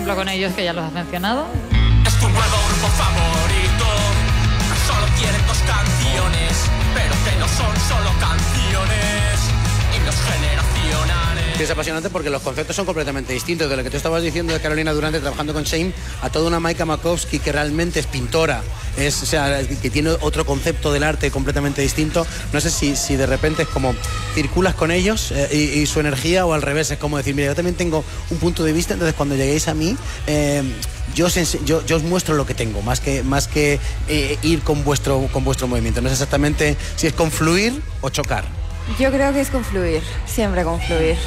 ejemplo, con ellos, que ya los has mencionado. Es tu nuevo grupo favorito. Solo tienen 2 canciones, pero que no son solo canciones. Himnos generacionales. Es apasionante porque los conceptos son completamente distintos. De lo que tú estabas diciendo de Carolina Durante trabajando con Shame, a toda una Maika Makowski que realmente es pintora, o sea, que tiene otro concepto del arte completamente distinto. No sé si de repente es como circulas con ellos y su energía, o al revés, es como decir, mira, yo también tengo un punto de vista, entonces cuando lleguéis a mí, yo os muestro lo que tengo, más que ir con vuestro movimiento. No sé exactamente si es confluir o chocar. Yo creo que es confluir, siempre confluir.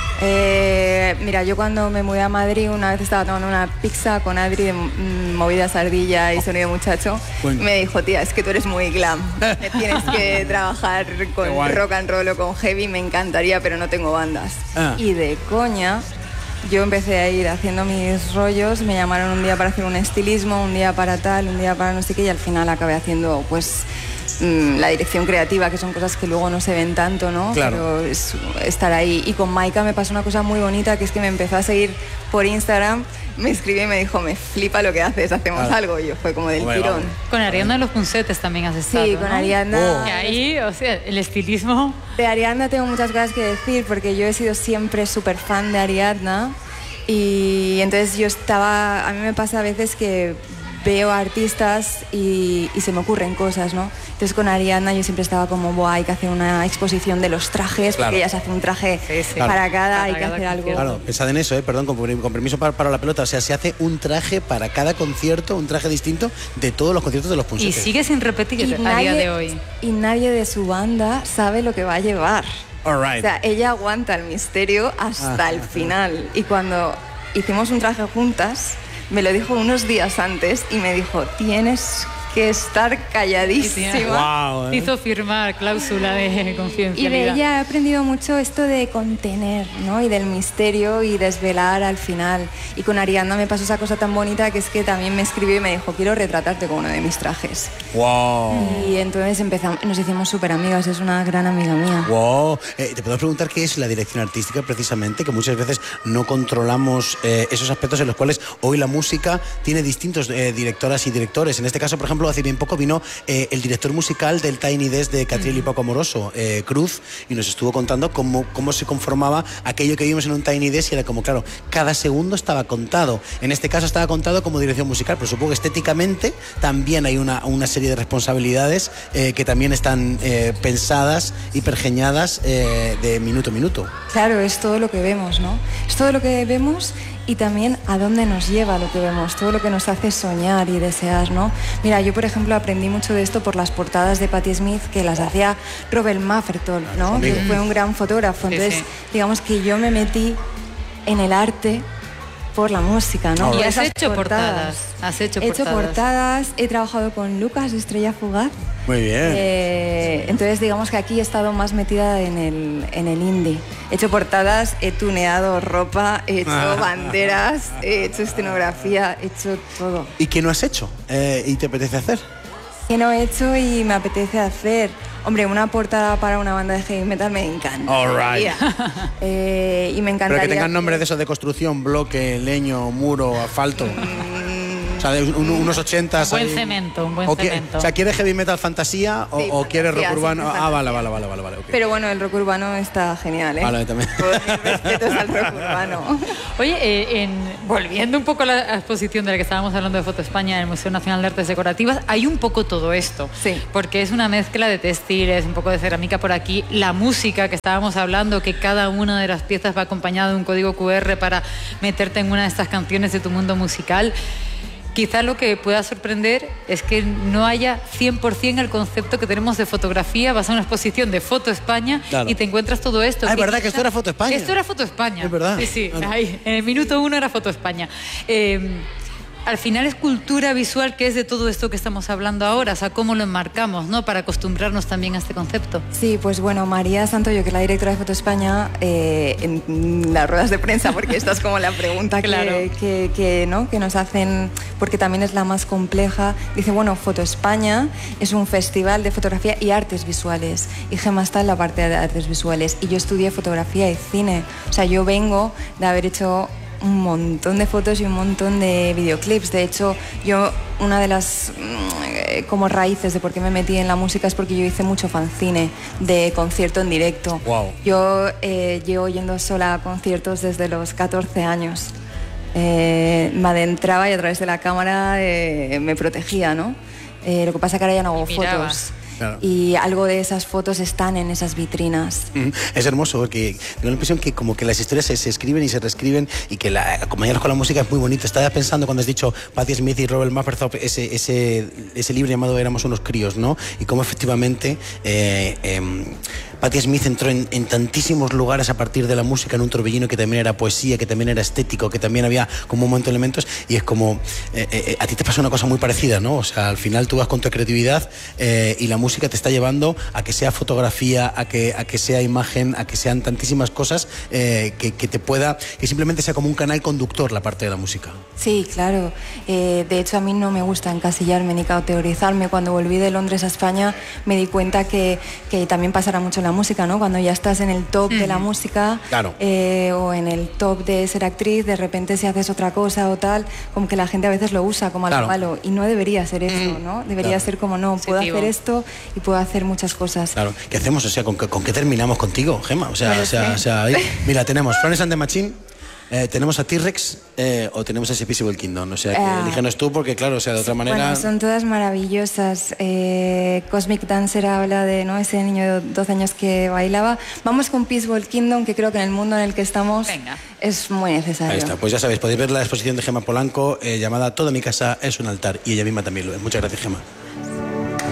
Mira, yo cuando me mudé a Madrid, una vez estaba tomando una pizza con Adri de Movidas Ardilla y Sonido Muchacho. Bueno. Me dijo, tía, es que tú eres muy glam. Tienes que trabajar con rock and roll o con heavy, me encantaría, pero no tengo bandas. Y de coña, yo empecé a ir haciendo mis rollos, me llamaron un día para hacer un estilismo, un día para tal, un día para no sé qué, y al final acabé haciendo, pues, la dirección creativa, que son cosas que luego no se ven tanto, ¿no? Claro. Pero es estar ahí. Y con Maika me pasó una cosa muy bonita, que es que me empezó a seguir por Instagram, me escribió y me dijo, me flipa lo que haces, hacemos algo. Y yo fue como del tirón. Con Ariadna de los Punsetes también has estado, sí, con ¿no? Ariadna. Que ahí, o sea, el estilismo... De Ariadna tengo muchas cosas que decir, porque yo he sido siempre súper fan de Ariadna. Y entonces a mí me pasa a veces que veo artistas y se me ocurren cosas, ¿no? Entonces con Ariadna yo siempre estaba como, buah, hay que hacer una exposición de los trajes, porque ella se hace un traje para cada, hay que hacer algo. Claro, pensad en eso, perdón, con permiso para la pelota, o sea, se hace un traje para cada concierto, un traje distinto de todos los conciertos de los Punsetes. Y sigue sin repetir a día de hoy. Y nadie de su banda sabe lo que va a llevar. All right. O sea, ella aguanta el misterio hasta el final. Y cuando hicimos un traje juntas, me lo dijo unos días antes y me dijo, tienes que estar calladísima. Wow, hizo firmar cláusula de confidencialidad. Y de ella he aprendido mucho esto de contener, ¿no? Y del misterio y desvelar al final. Y con Ariadna me pasó esa cosa tan bonita, que es que también me escribió y me dijo, quiero retratarte con uno de mis trajes. Wow. Y entonces nos hicimos súper amigas, es una gran amiga mía. Wow. Te puedo preguntar qué es la dirección artística, precisamente, que muchas veces no controlamos esos aspectos en los cuales hoy la música tiene distintos directoras y directores. En este caso, por ejemplo, hace bien poco vino el director musical del Tiny Desk de Catriel y Paco Amoroso, Cruz, y nos estuvo contando cómo se conformaba aquello que vimos en un Tiny Desk, y era como, claro, cada segundo estaba contado. En este caso estaba contado como dirección musical, pero supongo que estéticamente también hay una serie de responsabilidades que también están pensadas y pergeñadas de minuto a minuto. Claro, es todo lo que vemos, ¿no? Es todo lo que vemos y también a dónde nos lleva lo que vemos, todo lo que nos hace soñar y desear, ¿no? Mira, yo por ejemplo aprendí mucho de esto por las portadas de Patti Smith, que las hacía Robert Mapplethorpe, ¿no? Que fue un gran fotógrafo. Entonces, digamos que yo me metí en el arte por la música, ¿no? Y has hecho portadas. Has hecho portadas, he trabajado con Lucas de Estrella Fugaz. Muy bien. Entonces digamos que aquí he estado más metida en el indie. He hecho portadas, he tuneado ropa, he hecho banderas, he hecho escenografía, he hecho todo. ¿Y qué no has hecho y te apetece hacer? ¿Qué no he hecho y me apetece hacer? Hombre, una portada para una banda de heavy metal me encanta. All right. Y me encantaría... Pero que tengan nombres de esos de construcción, bloque, leño, muro, asfalto. O sea, de unos 80. Un buen cemento, un buen cemento. O sea, ¿quieres heavy metal fantasía o quieres rock urbano? Vale. Okay. Pero bueno, el rock urbano está genial, ¿eh? Vale, también. Todos mis respetos al rock urbano. Oye, volviendo un poco a la exposición de la que estábamos hablando de Foto España en el Museo Nacional de Artes Decorativas, hay un poco todo esto. Sí. Porque es una mezcla de textiles, un poco de cerámica por aquí, la música que estábamos hablando, que cada una de las piezas va acompañada de un código QR para meterte en una de estas canciones de tu mundo musical. Quizá lo que pueda sorprender es que no haya 100% el concepto que tenemos de fotografía. Vas a una exposición de Foto España, claro, y te encuentras todo esto. Es verdad que esto era Foto España. Esto era Foto España. Es verdad. Sí, ahí, en el minuto 1 era Foto España. Al final es cultura visual, que es de todo esto que estamos hablando ahora, o sea, cómo lo enmarcamos, ¿no? Para acostumbrarnos también a este concepto. Sí, pues bueno, María Santoyo, que es la directora de Foto España, en las ruedas de prensa, porque esta es como la pregunta claro, ¿no? que nos hacen, porque también es la más compleja, dice, bueno, Foto España es un festival de fotografía y artes visuales, y Gemma está en la parte de artes visuales, y yo estudié fotografía y cine, o sea, yo vengo de haber hecho un montón de fotos y un montón de videoclips. De hecho, yo, una de las como raíces de por qué me metí en la música es porque yo hice mucho fanzine de concierto en directo. Wow. Yo llevo yendo sola a conciertos desde los 14 años. Me adentraba y a través de la cámara me protegía, ¿no? Lo que pasa es que ahora ya no hago fotos. Claro. Y algo de esas fotos están en esas vitrinas. Es hermoso porque tengo la impresión que como que las historias se escriben y se reescriben y que acompañarlos con la música es muy bonito. Estaba pensando cuando has dicho Patti Smith y Robert Mapplethorpe, ese libro llamado Éramos unos críos, ¿no? Y cómo efectivamente Patti Smith entró en tantísimos lugares a partir de la música, en un torbellino que también era poesía, que también era estético, que también había como un montón de elementos, y es como a ti te pasa una cosa muy parecida, ¿no? O sea, al final tú vas con tu creatividad y la música te está llevando a que sea fotografía, a que sea imagen, a que sean tantísimas cosas que simplemente sea como un canal conductor la parte de la música. Sí, claro. De hecho, a mí no me gusta encasillarme ni cauterizarme. Cuando volví de Londres a España me di cuenta que también pasará mucho en la música, ¿no? Cuando ya estás en el top de la música, claro, o en el top de ser actriz, de repente si haces otra cosa o tal, como que la gente a veces lo usa como algo malo, y no debería ser eso, ¿no? Debería ser como, no, puedo hacer esto y puedo hacer muchas cosas. Claro. ¿Qué hacemos? O sea, ¿con qué terminamos contigo, Gemma? O sea, ahí, mira, tenemos Florence and the Machine, tenemos a T-Rex o tenemos a ese Peaceable Kingdom. O sea, que elígenos tú porque, claro, o sea, de otra manera... Bueno, son todas maravillosas. Cosmic Dancer habla de, ¿no?, ese niño de 12 años que bailaba. Vamos con Peaceable Kingdom, que creo que en el mundo en el que estamos es muy necesario. Ahí está. Pues ya sabéis, podéis ver la exposición de Gemma Polanco llamada Toda mi casa es un altar, y ella misma también lo es. Muchas gracias, Gemma.